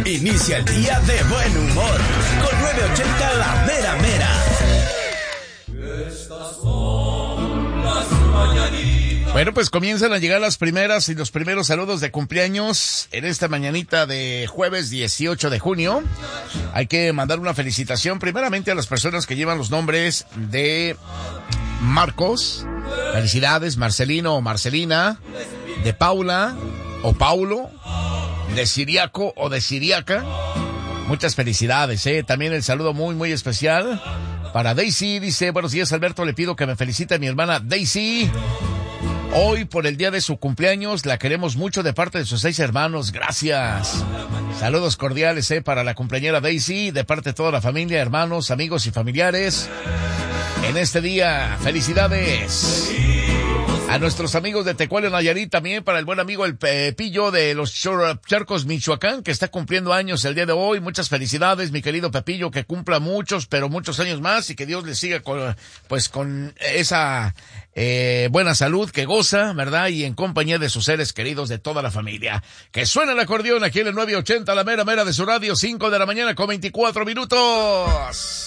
Inicia el día de buen humor con 980 La Mera Mera. Estas son las mañanitas. Bueno, pues comienzan a llegar las primeras y los primeros saludos de cumpleaños en esta mañanita de jueves 18 de junio. Hay que mandar una felicitación primeramente a las personas que llevan los nombres de Marcos. Felicidades, Marcelino o Marcelina, de Paula o Paulo, de Siriaco o de Siriaca. Muchas felicidades, También el saludo muy, muy especial para Daisy. Dice, buenos días, Alberto, le pido que me felicite a mi hermana Daisy hoy por el día de su cumpleaños. La queremos mucho de parte de sus 6 hermanos. Gracias. Saludos cordiales, para la cumpleañera Daisy, de parte de toda la familia, hermanos, amigos y familiares. En este día, felicidades a nuestros amigos de Tecuale, Nayarit, también para el buen amigo el Pepillo de los Charcos, Michoacán, que está cumpliendo años el día de hoy. Muchas felicidades, mi querido Pepillo, que cumpla muchos, pero muchos años más y que Dios le siga con esa buena salud que goza, ¿verdad? Y en compañía de sus seres queridos de toda la familia. Que suena el acordeón aquí en el 980, la mera mera de su radio, 5 de la mañana con 24 minutos.